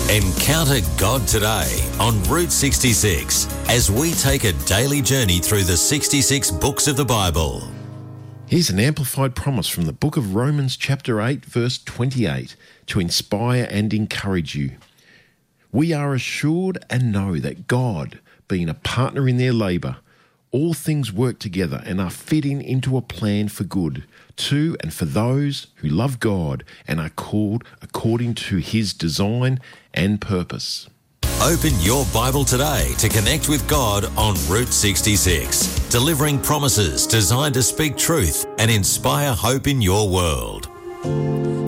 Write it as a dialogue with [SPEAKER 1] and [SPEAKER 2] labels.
[SPEAKER 1] Encounter God today on Route 66 as we take a daily journey through the 66 books of the Bible.
[SPEAKER 2] Here's an amplified promise from the book of Romans chapter 8 verse 28 to inspire and encourage you. We are assured and know that God, being a partner in their labour, all things work together and are fitting into a plan for good to and for those who love God and are called according to his design and purpose.
[SPEAKER 1] Open your Bible today to connect with God on Route 66, delivering promises designed to speak truth and inspire hope in your world.